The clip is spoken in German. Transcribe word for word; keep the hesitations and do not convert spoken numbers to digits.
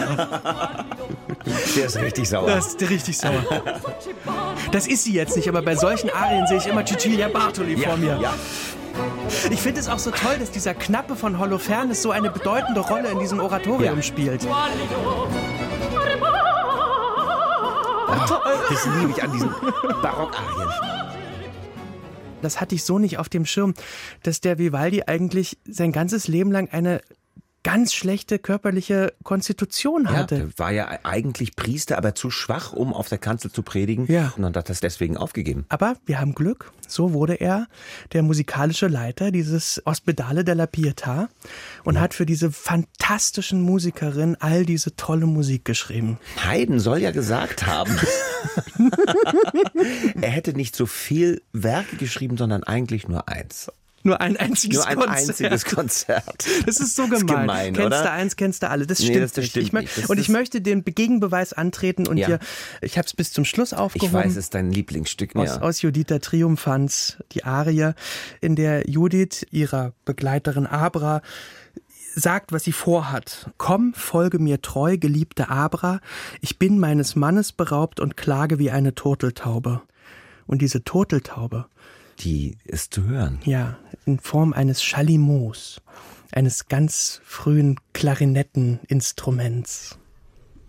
Der ist richtig sauer. Das ist richtig sauer. Das ist sie jetzt nicht, aber bei solchen Arien sehe ich immer Cecilia Bartoli ja, vor mir. Ja. Ich finde es auch so toll, dass dieser Knappe von Holofernes so eine bedeutende Rolle in diesem Oratorium ja. spielt. Ach, das liebe ich an diesen Barockarien. Das hatte ich so nicht auf dem Schirm, dass der Vivaldi eigentlich sein ganzes Leben lang eine ganz schlechte körperliche Konstitution hatte. Ja, der war ja eigentlich Priester, aber zu schwach, um auf der Kanzel zu predigen. Ja. Und dann hat er das deswegen aufgegeben. Aber wir haben Glück. So wurde er der musikalische Leiter dieses Ospedale della Pietà und ja. hat für diese fantastischen Musikerinnen all diese tolle Musik geschrieben. Haydn soll ja gesagt haben, er hätte nicht so viel Werke geschrieben, sondern eigentlich nur eins. Nur ein einziges Nur ein Konzert. einziges Konzert. Das ist so gemein. Das ist gemein, kennst oder? du eins, kennst du alle. Das Nee, stimmt das- das nicht. stimmt ich mö- nicht. Das- und ich das- möchte den Gegenbeweis antreten und Ja. dir, ich habe es bis zum Schluss aufgehoben. Ich weiß, es ist dein Lieblingsstück. Aus, Ja. aus Juditha Triumphans, die Arie, in der Judith ihrer Begleiterin Abra sagt, was sie vorhat. Komm, folge mir treu, geliebte Abra, ich bin meines Mannes beraubt und klage wie eine Turteltaube. Und diese Turteltaube, Die ist zu hören. ja, in Form eines Chalumeaus, eines ganz frühen Klarinetteninstruments.